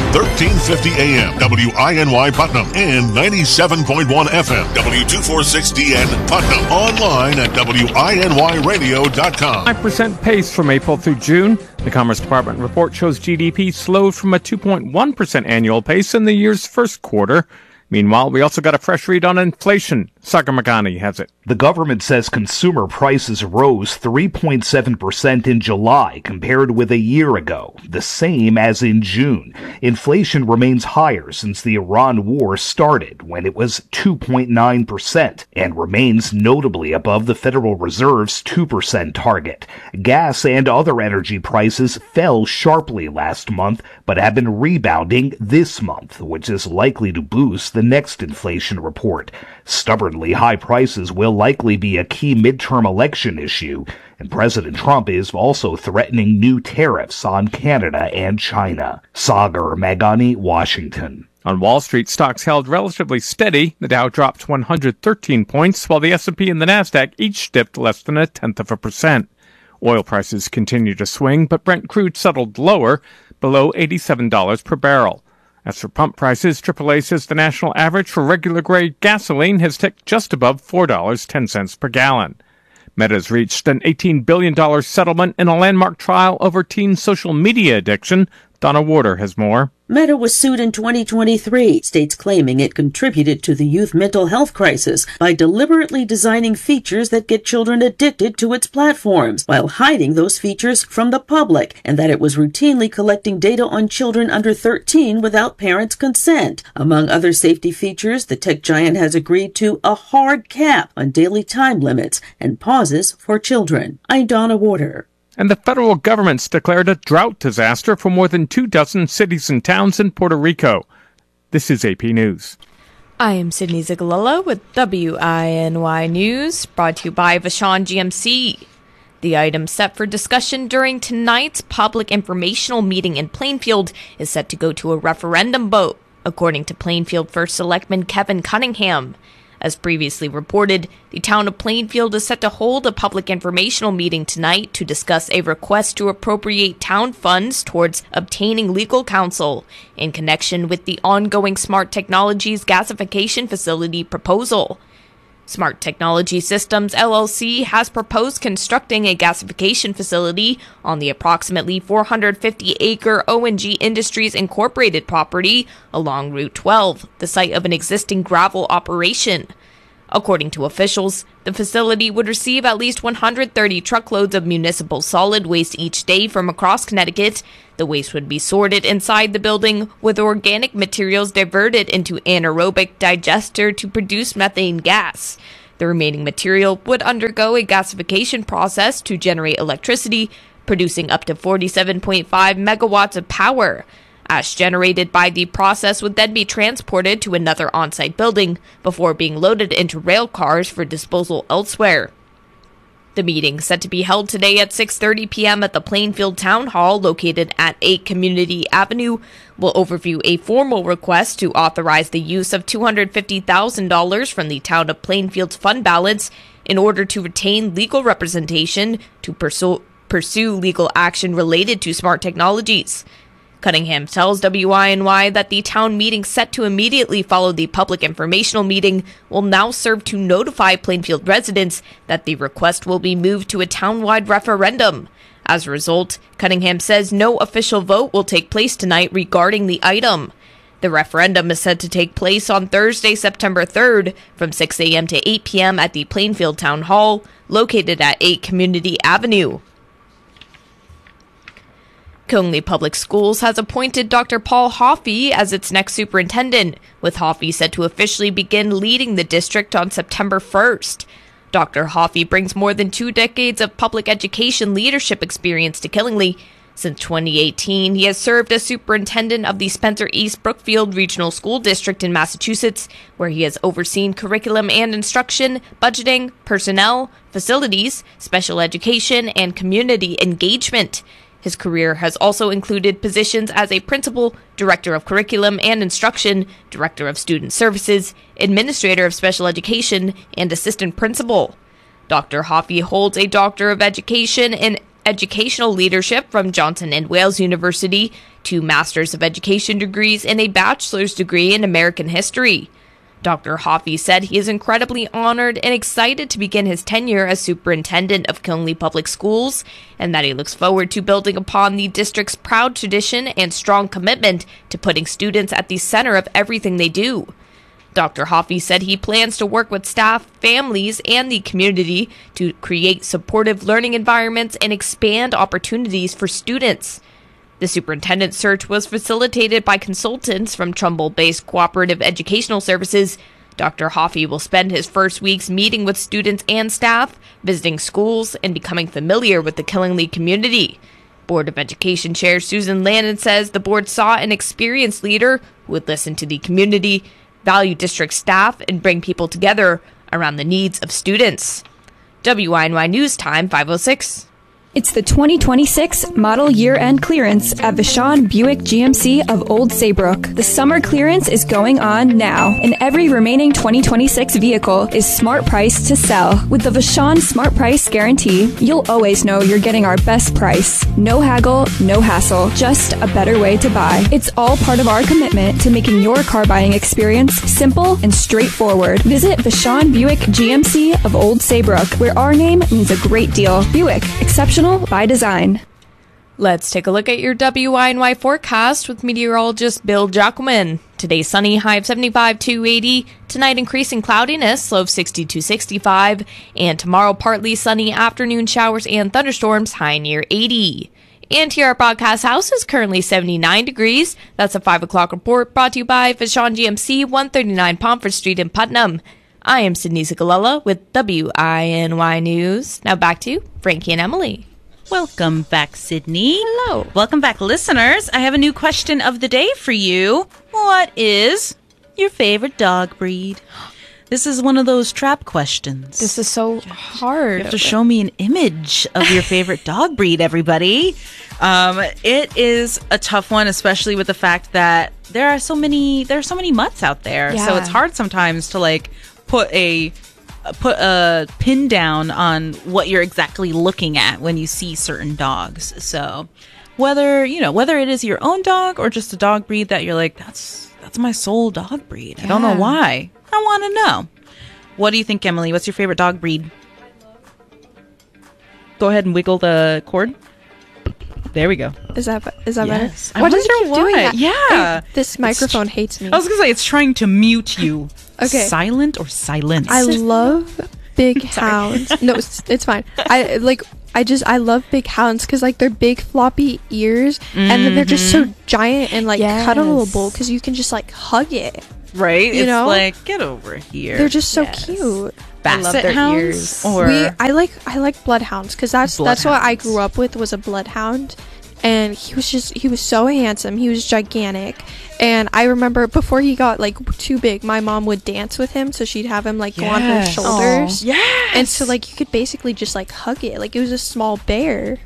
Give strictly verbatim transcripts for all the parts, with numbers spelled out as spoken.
thirteen fifty A M, W I N Y Putnam, and ninety-seven point one F M, W two forty-six D N Putnam. Online at W I N Y radio dot com. five percent pace from April through June. The Commerce Department report shows G D P slowed from a two point one percent annual pace in the year's first quarter. Meanwhile, we also got a fresh read on inflation. Sagar Magani has it. The government says consumer prices rose three point seven percent in July compared with a year ago, the same as in June. Inflation remains higher since the Iran war started, when it was two point nine percent, and remains notably above the Federal Reserve's two percent target. Gas and other energy prices fell sharply last month, but have been rebounding this month, which is likely to boost the next inflation report. Stubbornly high prices will likely be a key midterm election issue, and President Trump is also threatening new tariffs on Canada and China. Sagar Magani, Washington. On Wall Street, stocks held relatively steady. The Dow dropped one hundred thirteen points, while the S and P and the Nasdaq each dipped less than a tenth of a percent. Oil prices continue to swing, but Brent crude settled lower, below eighty-seven dollars per barrel. As for pump prices, triple A says the national average for regular-grade gasoline has ticked just above four dollars and ten cents per gallon. Meta's reached an eighteen billion dollars settlement in a landmark trial over teen social media addiction. Donna Warder has more. Meta was sued in twenty twenty-three, states claiming it contributed to the youth mental health crisis by deliberately designing features that get children addicted to its platforms, while hiding those features from the public, and that it was routinely collecting data on children under thirteen without parents' consent. Among other safety features, the tech giant has agreed to a hard cap on daily time limits and pauses for children. I'm Donna Warder. And the federal government's declared a drought disaster for more than two dozen cities and towns in Puerto Rico. This is A P News. I am Sydney Zigalella with W I N Y News, brought to you by Vashon G M C. The item set for discussion during tonight's public informational meeting in Plainfield is set to go to a referendum vote, according to Plainfield First Selectman Kevin Cunningham. As previously reported, the town of Plainfield is set to hold a public informational meeting tonight to discuss a request to appropriate town funds towards obtaining legal counsel in connection with the ongoing Smart Technologies gasification facility proposal. Smart Technology Systems, L L C, has proposed constructing a gasification facility on the approximately four hundred fifty acre O and G Industries Incorporated property along Route twelve, the site of an existing gravel operation. According to officials, the facility would receive at least one hundred thirty truckloads of municipal solid waste each day from across Connecticut. The waste would be sorted inside the building, with organic materials diverted into anaerobic digester to produce methane gas. The remaining material would undergo a gasification process to generate electricity, producing up to forty-seven point five megawatts of power. Ash generated by the process would then be transported to another on-site building before being loaded into rail cars for disposal elsewhere. The meeting, set to be held today at six thirty p.m. at the Plainfield Town Hall located at eight Community Avenue, will overview a formal request to authorize the use of two hundred fifty thousand dollars from the town of Plainfield's fund balance in order to retain legal representation to pursue, pursue legal action related to smart technologies. Cunningham tells W I N Y that the town meeting set to immediately follow the public informational meeting will now serve to notify Plainfield residents that the request will be moved to a town-wide referendum. As a result, Cunningham says no official vote will take place tonight regarding the item. The referendum is set to take place on Thursday, September third, from six a.m. to eight p.m. at the Plainfield Town Hall, located at eight Community Avenue. Conley Public Schools has appointed Doctor Paul Hoffey as its next superintendent, with Hoffey set to officially begin leading the district on September first. Doctor Hoffey brings more than two decades of public education leadership experience to Killingly. Since twenty eighteen, he has served as superintendent of the Spencer East Brookfield Regional School District in Massachusetts, where he has overseen curriculum and instruction, budgeting, personnel, facilities, special education, and community engagement. His career has also included positions as a principal, director of curriculum and instruction, director of student services, administrator of special education, and assistant principal. Doctor Hoffey holds a Doctor of Education in Educational Leadership from Johnson and Wales University, two Masters of Education degrees, and a bachelor's degree in American history. Doctor Hoffey said he is incredibly honored and excited to begin his tenure as superintendent of Killingly Public Schools, and that he looks forward to building upon the district's proud tradition and strong commitment to putting students at the center of everything they do. Doctor Hoffey said he plans to work with staff, families, and the community to create supportive learning environments and expand opportunities for students. The superintendent search was facilitated by consultants from Trumbull-based Cooperative Educational Services. Doctor Hoffey will spend his first weeks meeting with students and staff, visiting schools, and becoming familiar with the Killingly community. Board of Education Chair Susan Landon says the board saw an experienced leader who would listen to the community, value district staff, and bring people together around the needs of students. W I N Y News Time, five oh six. It's the twenty twenty-six model year-end clearance at Vashon Buick G M C of Old Saybrook. The summer clearance is going on now, and every remaining twenty twenty-six vehicle is smart price to sell. With the Vashon Smart Price Guarantee, you'll always know you're getting our best price. No haggle, no hassle, just a better way to buy. It's all part of our commitment to making your car buying experience simple and straightforward. Visit Vashon Buick G M C of Old Saybrook, where our name means a great deal. Buick, exceptional by design. Let's take a look at your W I N Y forecast with meteorologist Bill Jacquemin. Today sunny, high of seventy-five to eighty. Tonight increasing cloudiness, low of sixty to sixty-five. And tomorrow partly sunny, afternoon showers and thunderstorms, high near eighty. And here at Broadcast House is currently seventy-nine degrees. That's a five o'clock report brought to you by Vashon G M C, one thirty-nine Pomfret Street in Putnam. I am Sydney Zigalella with W I N Y News. Now back to Frankie and Emily. Welcome back, Sydney. Hello. Welcome back, listeners. I have a new question of the day for you. What is your favorite dog breed? This is one of those trap questions. This is so hard. You have to show me an image of your favorite dog breed, everybody. Um, it is a tough one, especially with the fact that there are so many there are so many mutts out there. Yeah. So it's hard sometimes to like put a put a pin down on what you're exactly looking at when you see certain dogs. So whether, you know, whether it is your own dog or just a dog breed that you're like, that's that's my soul dog breed. Yeah. I don't know why. I want to know. What do you think, Emily? What's your favorite dog breed? Go ahead and wiggle the cord. There we go. Is that is that yes. better? I wonder why. Yeah. I, this microphone tr- hates me. I was going to say, it's trying to mute you. Okay. Silent or silence? I love big hounds. No, it's, it's fine. I like. I just I love big hounds because like they're big floppy ears, mm-hmm. and then they're just so giant and like yes. cuddleable because you can just like hug it. Right? You it's know? like, get over here. They're just so yes. cute. Basset hounds? Ears. Or we, I like I like bloodhounds because that's that's what I grew up with was a bloodhound. And he was just, he was so handsome. He was gigantic. And I remember before he got like too big, my mom would dance with him. So she'd have him like yes. go on her shoulders. Aww. Yes. And so like you could basically just like hug it. Like it was a small bear.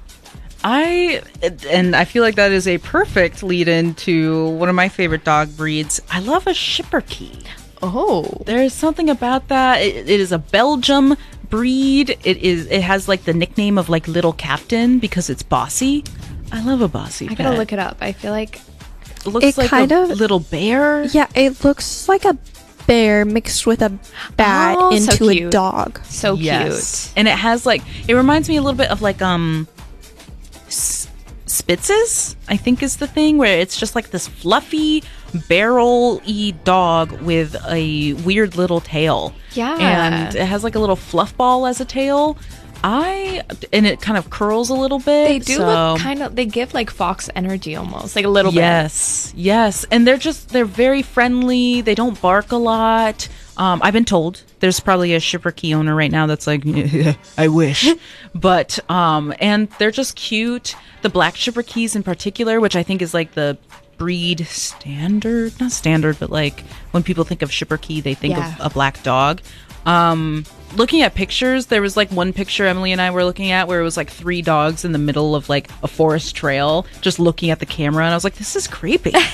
I, and I feel like that is a perfect lead in to one of my favorite dog breeds. I love a Schipperke. Oh. There's something about that. It, it is a Belgium breed. It is. It has like the nickname of like Little Captain because it's bossy. I love a bossy I pet. gotta look it up. I feel like it looks it like kind a of, little bear. Yeah, it looks like a bear mixed with a bat oh, into so a dog. So yes. cute. And it has like, it reminds me a little bit of like um S- Spitzes, I think is the thing, where it's just like this fluffy barrel-y dog with a weird little tail. Yeah. And it has like a little fluff ball as a tail. I and it kind of curls a little bit. They do so. look kind of, they give like fox energy almost, like a little yes, bit. Yes, yes. And they're just, they're very friendly. They don't bark a lot. Um, I've been told there's probably a Schipperke owner right now that's like, I wish. But, um, and they're just cute. The black Schipperkes in particular, which I think is like the breed standard, not standard, but like when people think of Schipperke, they think yeah. of a black dog. Um, looking at pictures, there was like one picture Emily and I were looking at where it was like three dogs in the middle of like a forest trail just looking at the camera, and I was like, this is creepy.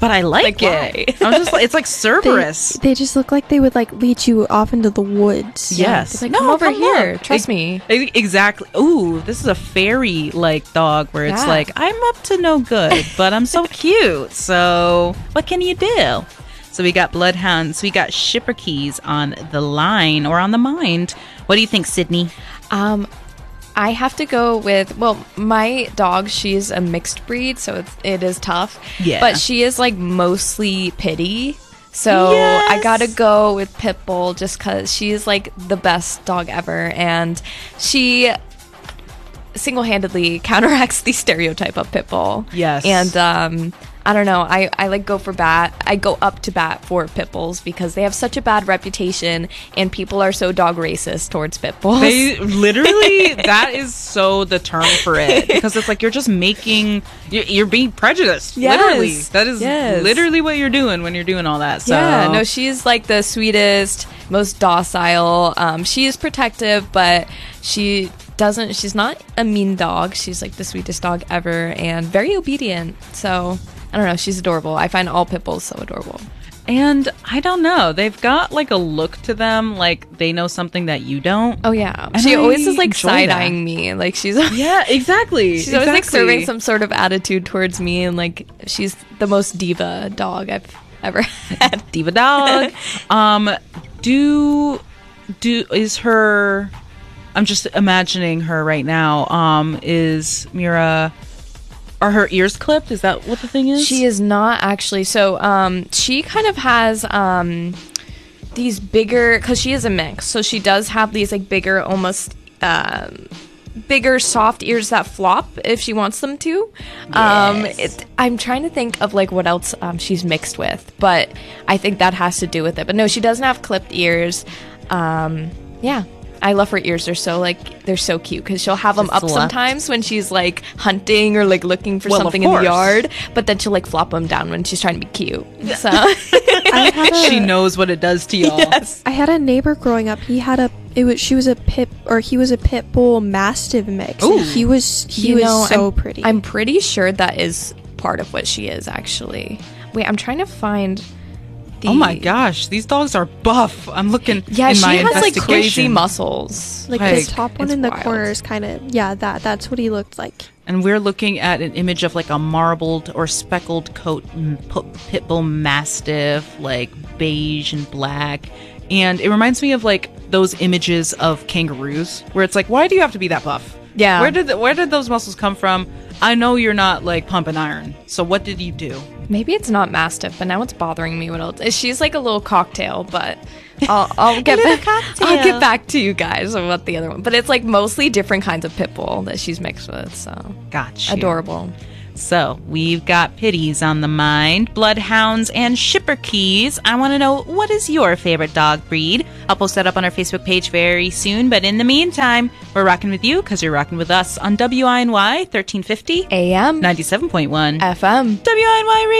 but I like, Like, it. why? I'm just like, it's like Cerberus. They, they just look like they would like lead you off into the woods. Yes. Like, come over here. look. Trust E- me. e- Exactly. Ooh, this is a fairy like dog where it's Yeah. like, I'm up to no good, but I'm so cute. So what can you do? So we got bloodhounds, we got Schipperkes on the line or on the mind. What do you think, Sydney? Um, I have to go with, well, my dog, she's a mixed breed, so it's, it is tough. Yeah. But she is like mostly pity. So Yes. I gotta go with Pitbull just because she's like the best dog ever. And she single-handedly counteracts the stereotype of Pitbull. Yes. And um, I don't know. I, I like go for bat. I go up to bat for pit bulls because they have such a bad reputation and people are so dog racist towards pit bulls. They literally, that is so the term for it, because it's like you're just making, you're, you're being prejudiced. Yes. Literally, that is Yes. literally what you're doing when you're doing all that. So Yeah, no, she's like the sweetest, most docile. Um, she is protective, but she doesn't, she's not a mean dog. She's like the sweetest dog ever and very obedient. So, I don't know, she's adorable. I find all pit bulls so adorable. And I don't know, they've got like a look to them, like they know something that you don't. Oh, yeah. And she I always is like enjoy side-eyeing me. Like she's Yeah, exactly. she's always like exactly. serving some sort of attitude towards me, and like she's the most diva dog I've ever had. Diva dog. um, do do is her? I'm just imagining her right now. Um, is Mira? Are her ears clipped? Is that what the thing is? She is not actually. So, um, she kind of has um these bigger, because she is a mix. So she does have these like bigger, almost um. bigger soft ears that flop if she wants them to. Um, it, I'm trying to think of like what else um, she's mixed with, but I think that has to do with it. But no, she doesn't have clipped ears. Um, yeah. I love her ears. They're so like they're so cute because she'll have them Just up left. sometimes when she's like hunting or like looking for Well, of something in the course. yard, but then she'll like flop them down when she's trying to be cute. So I had a, She knows what it does to y'all. yes. I had a neighbor growing up. He had a it was she was a pit or he was a pit bull mastiff mix. And Ooh. he was he You was know, so I'm, pretty. I'm pretty sure that is part of what she is actually. Wait, I'm trying to find the Oh my gosh, these dogs are buff. I'm looking Yeah, in she my has like crazy investigation. muscles. like Like, the top one it's in the wild. corner is kind of yeah that that's what he looked like. And we're looking at an image of like a marbled or speckled coat m- pu- pit bull mastiff, like beige and black. And it reminds me of like those images of kangaroos where it's like, why do you have to be that buff? Yeah. Where did the, where did those muscles come from? I know you're not like pumping iron. So what did you do? Maybe it's not mastiff, but now it's bothering me. What else? She's like a little cocktail, but I'll, I'll get little back. cocktail. I'll get back to you guys on what the other one. But it's like mostly different kinds of pit bull that she's mixed with. So Gotcha. adorable. So we've got pitties on the mind, bloodhounds, and Schipperkes. I want to know, what is your favorite dog breed? I'll post that up on our Facebook page very soon. But in the meantime, we're rocking with you because you're rocking with us on W I N Y thirteen fifty A M ninety-seven point one F M. W I N Y Radio.